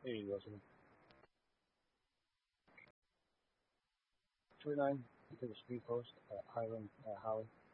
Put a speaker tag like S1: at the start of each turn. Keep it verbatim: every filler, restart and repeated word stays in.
S1: Hey, Wilson. two nine to the speed post at Highland, uh, Holly.